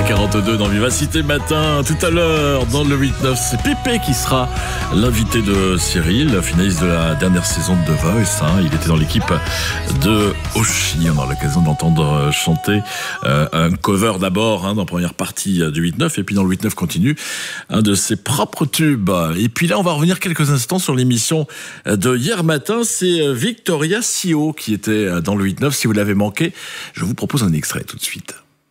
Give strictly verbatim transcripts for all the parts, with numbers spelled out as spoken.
quarante-deux dans Vivacité Matin. Tout à l'heure, dans le huit neuf, c'est Pépé qui sera l'invité de Cyril, finaliste de la dernière saison de The Voice. Hein. Il était dans l'équipe de Oshi. On a l'occasion d'entendre chanter euh, un cover d'abord, hein, dans la première partie du huit neuf, et puis dans le huit neuf continue, un de ses propres tubes. Et puis là, on va revenir quelques instants sur l'émission de hier matin. C'est Victoria Sio qui était dans le huit neuf. Si vous l'avez manqué, je vous propose un extrait tout de suite.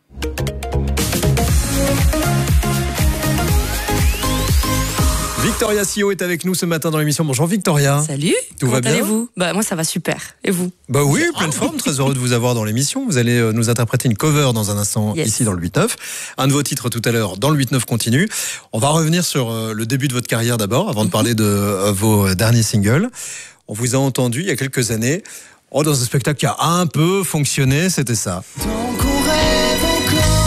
Victoria Sio est avec nous ce matin dans l'émission. Bonjour Victoria. Salut. Tout Comment va bien ? allez-vous ? Bah moi ça va super. Et vous ? Bah oui, pleine forme. Très heureux de vous avoir dans l'émission. Vous allez nous interpréter une cover dans un instant Yes. ici dans le huit neuf. Un de vos titres tout à l'heure dans le huit neuf continue. On va revenir sur le début de votre carrière d'abord, avant de parler de vos derniers singles. On vous a entendu il y a quelques années. Oh, dans un spectacle qui a un peu fonctionné, c'était ça. Tant qu'on rêve encore,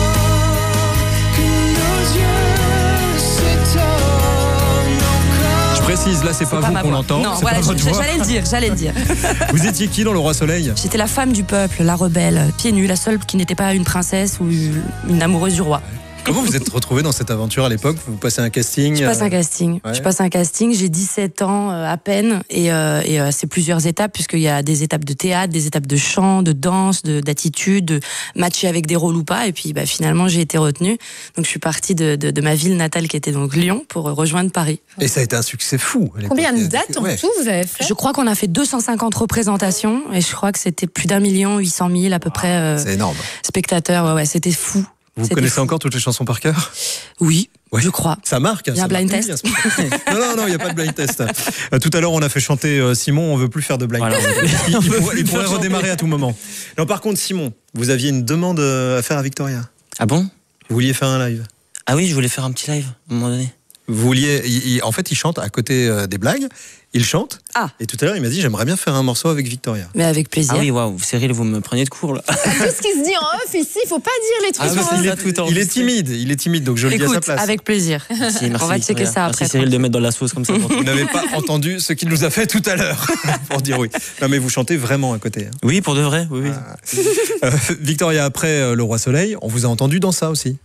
que nos yeux s'étonnent encore. Je précise, là, c'est pas, C'est vous ma qu'on voix. l'entend. Non, c'est voilà, pas votre je- voix. j'allais le dire, j'allais le dire. Vous étiez qui dans Le Roi Soleil ? J'étais la femme du peuple, la rebelle, pieds nus, la seule qui n'était pas une princesse ou une amoureuse du roi. Comment vous êtes retrouvée dans cette aventure à l'époque ? Vous passez un casting ? Je passe un casting. Ouais. Je passe un casting. J'ai dix-sept ans euh, à peine et, euh, et euh, c'est plusieurs étapes puisqu'il y a des étapes de théâtre, des étapes de chant, de danse, de, d'attitude, de matcher avec des rôles ou pas. Et puis bah, finalement j'ai été retenue. Donc je suis partie de, de, de ma ville natale qui était donc Lyon pour rejoindre Paris. Et ça a été un succès fou. à l'époque. Combien de dates en Ouais. tout vous avez fait ? Je crois qu'on a fait deux cent cinquante représentations et je crois que c'était plus d'un million huit cent mille à peu près euh, C'est énorme. spectateurs. Ouais, ouais, c'était fou. Vous C'était connaissez fou. encore toutes les chansons par cœur ? Oui, Ouais. je crois. Ça marque. hein, Il y a ça un blind marque test. bien, ce- Non, non, non, il n'y a pas de blind test. Euh, tout à l'heure, on a fait chanter euh, Simon, on ne veut plus faire de blind Voilà, test. on veut plus- Il, on il veut pourrait, plus il pourrait faire redémarrer à tout moment. Non, par contre, Simon, vous aviez une demande euh, à faire à Victoria. Ah bon ? Vous vouliez faire un live. Ah oui, je voulais faire un petit live à un moment donné. Vous vouliez, il- il- en fait, il chante à côté euh, des blagues. Il chante. Ah. Et tout à l'heure, il m'a dit, j'aimerais bien faire un morceau avec Victoria. Mais avec plaisir. Ah oui, waouh, Cyril, vous me preniez de court là. Tout ce qui se dit en off ici, il faut pas dire les trucs Ah, en mais off. c'est- Il ça, est, tout il est enregistré. timide, il est timide, donc je le dis à sa Écoute, place. avec plaisir. Merci, merci. On va checker Ouais, ça après. Merci Cyril de mettre dans la sauce comme ça. Vous n'avez pas entendu ce qu'il nous a fait tout à l'heure, pour dire oui. Non, mais vous chantez vraiment à côté. hein. Oui, pour de vrai, oui, oui. Euh, Victoria, après euh, Le Roi Soleil, on vous a entendu dans ça aussi.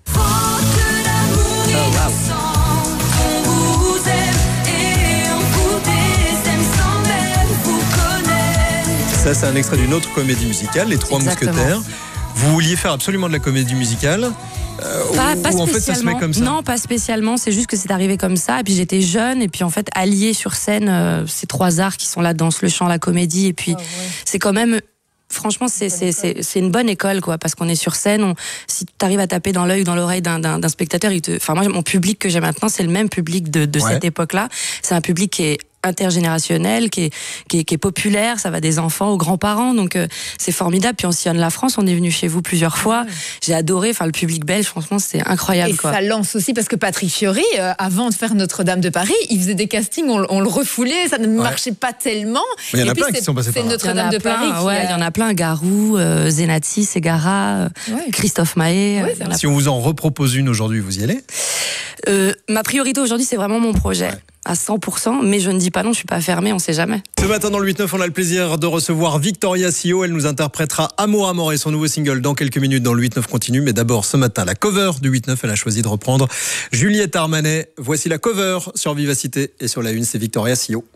Ça, c'est un extrait d'une autre comédie musicale, Les Trois Exactement. Mousquetaires. Vous vouliez faire absolument de la comédie musicale euh, Pas, ou, pas ou en fait ça se met spécialement. comme ça? Non, pas spécialement. C'est juste que c'est arrivé comme ça. Et puis j'étais jeune. Et puis en fait, allier sur scène euh, ces trois arts qui sont la danse, le chant, la comédie. Et puis c'est quand même. Franchement, c'est, c'est, c'est, c'est une bonne école, quoi, parce qu'on est sur scène. On, si tu arrives à taper dans l'œil, dans l'oreille d'un, d'un, d'un spectateur, il te, enfin, moi, mon public que j'ai maintenant, c'est le même public de, de Ouais. cette époque-là. C'est un public qui est intergénérationnel, qui est, qui est, qui est populaire. Ça va des enfants aux grands-parents. Donc, euh, c'est formidable. Puis on sillonne la France. On est venu chez vous plusieurs fois. J'ai adoré. Enfin, le public belge, franchement, c'est incroyable, Et quoi. ça lance aussi parce que Patrick Fiori, euh, avant de faire Notre-Dame de Paris, il faisait des castings, on, on le refoulait, ça ne marchait pas tellement. Mais il y en a Et puis plein qui c'est- sont passés c'est par là. Il y en Notre-Dame a de plein, Paris. qui ouais, a- il y en a plein. Garou, euh, Zenati, Segara, euh, Ouais. Christophe Maé. Ouais, euh, il y en a Si on vous en repropose une aujourd'hui, vous y allez? Euh, ma priorité aujourd'hui, c'est vraiment mon projet. Ouais. À cent pour cent, mais je ne dis pas non, je suis pas fermée, on sait jamais. Ce matin dans le huit neuf, on a le plaisir de recevoir Victoria Sio. Elle nous interprétera Amour Amour et son nouveau single dans quelques minutes dans le huit neuf continue. Mais d'abord, ce matin, la cover du huit neuf, elle a choisi de reprendre Juliette Armanet. Voici la cover sur Vivacité et sur la une, c'est Victoria Sio.